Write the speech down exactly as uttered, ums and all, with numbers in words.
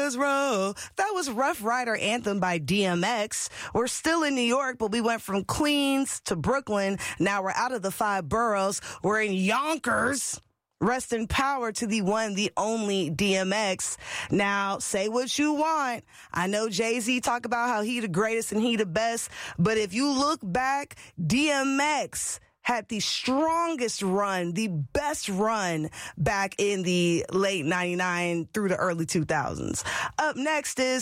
Rockers roll. That was Rough Rider Anthem by D M X. We're still in New York, but we went from Queens to Brooklyn. Now we're out of the five boroughs. We're in Yonkers. Rest in power to the one, the only D M X. Now, say what you want. I know Jay-Z talk about how he the greatest and he the best, but if you look back, D M X had the strongest run, the best run back in the late ninety-nine through the early two thousands. Up next is